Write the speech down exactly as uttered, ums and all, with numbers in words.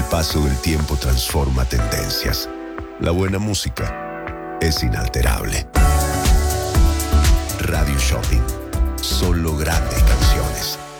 paso del tiempo transforma tendencias. La buena música es inalterable. Radio Shopping. Solo grandes canciones.